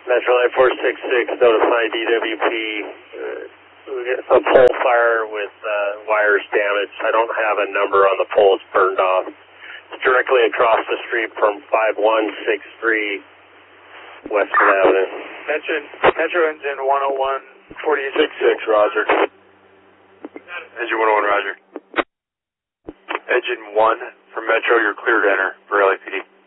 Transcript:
Metro Light 466, notify DWP. We get a pole fire with wires damaged. I don't have a number on the pole. It's burned off. It's directly across the street from 5163 Western Avenue. Metro engine 101-4866, roger. Engine 101, roger. Engine 1 for Metro, you're clear to enter for LAPD.